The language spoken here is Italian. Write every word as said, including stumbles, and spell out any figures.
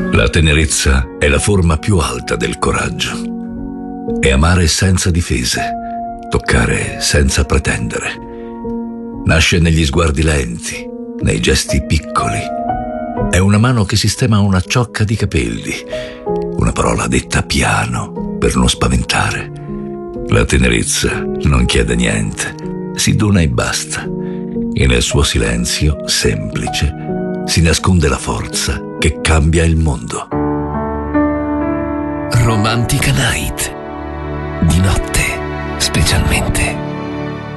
La tenerezza è la forma più alta del coraggio. È amare senza difese, toccare senza pretendere. Nasce negli sguardi lenti, nei gesti piccoli. È una mano che sistema una ciocca di capelli, una parola detta piano per non spaventare. La tenerezza non chiede niente, si dona e basta. E nel suo silenzio semplice si nasconde la forza che cambia il mondo. Romantica Night. Di notte, specialmente.